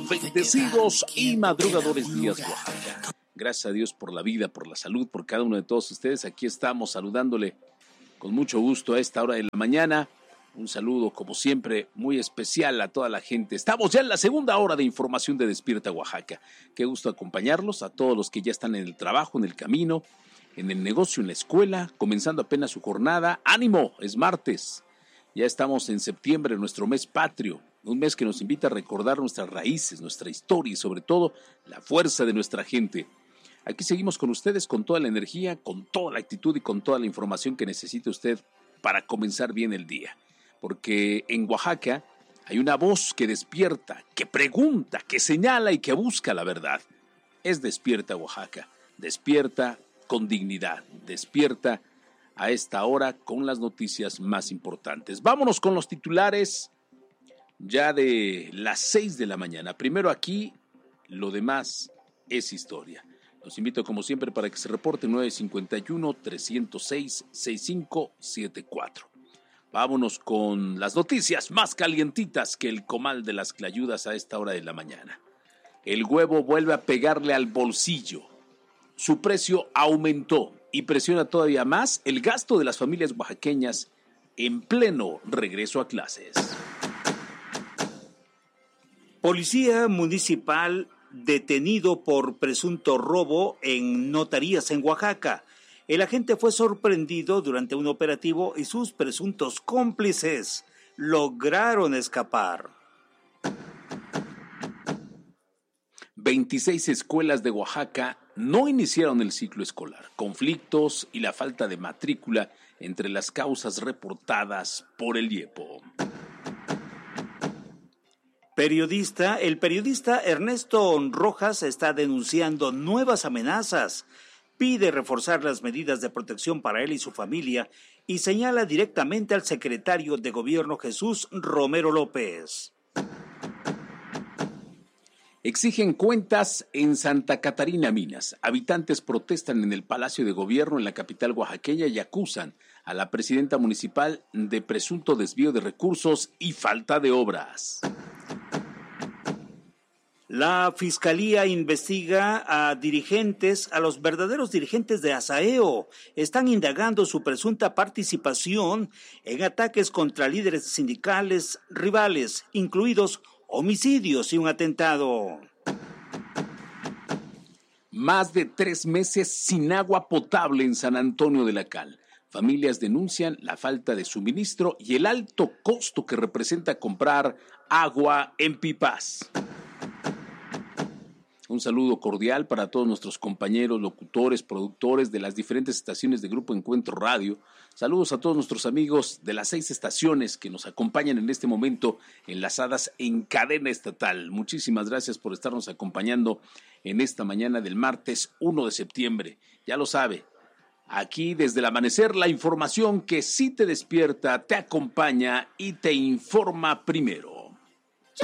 Bendecidos y madrugadores días, Oaxaca. Gracias a Dios por la vida, por la salud, por cada uno de todos ustedes. Aquí estamos saludándole con mucho gusto a esta hora de la mañana. Un saludo, como siempre, muy especial a toda la gente. Estamos ya en la segunda hora de información de Despierta Oaxaca. Qué gusto acompañarlos, a todos los que ya están en el trabajo, en el camino, en el negocio, en la escuela, comenzando apenas su jornada. ¡Ánimo! Es martes. Ya estamos en septiembre, nuestro mes patrio. Un mes que nos invita a recordar nuestras raíces, nuestra historia y sobre todo la fuerza de nuestra gente. Aquí seguimos con ustedes con toda la energía, con toda la actitud y con toda la información que necesite usted para comenzar bien el día. Porque en Oaxaca hay una voz que despierta, que pregunta, que señala y que busca la verdad. Es Despierta Oaxaca, despierta con dignidad, despierta a esta hora con las noticias más importantes. Vámonos con los titulares ya de las 6 de la mañana. Primero aquí, lo demás es historia. Los invito como siempre para que se reporte 951-306-6574. Vámonos con las noticias más calientitas que el comal de las clayudas a esta hora de la mañana. El huevo vuelve a pegarle al bolsillo. Su precio aumentó y presiona todavía más el gasto de las familias oaxaqueñas en pleno regreso a clases. Policía municipal detenido por presunto robo en notarías en Oaxaca. El agente fue sorprendido durante un operativo y sus presuntos cómplices lograron escapar. 26 escuelas de Oaxaca no iniciaron el ciclo escolar. Conflictos y la falta de matrícula entre las causas reportadas por el IEPO. El periodista Ernesto Rojas está denunciando nuevas amenazas, pide reforzar las medidas de protección para él y su familia y señala directamente al secretario de Gobierno Jesús Romero López. Exigen cuentas en Santa Catarina, Minas. Habitantes protestan en el Palacio de Gobierno en la capital oaxaqueña y acusan a la presidenta municipal de presunto desvío de recursos y falta de obras. La Fiscalía investiga a los verdaderos dirigentes de Asaeo. Están indagando su presunta participación en ataques contra líderes sindicales rivales, incluidos homicidios y un atentado. Más de 3 meses sin agua potable en San Antonio de la Cal. Familias denuncian la falta de suministro y el alto costo que representa comprar agua en pipas. Un saludo cordial para todos nuestros compañeros, locutores, productores de las diferentes estaciones de Grupo Encuentro Radio. Saludos a todos nuestros amigos de las 6 estaciones que nos acompañan en este momento enlazadas en cadena estatal. Muchísimas gracias por estarnos acompañando en esta mañana del martes 1 de septiembre. Ya lo sabe, aquí desde el amanecer la información que sí te despierta, te acompaña y te informa primero.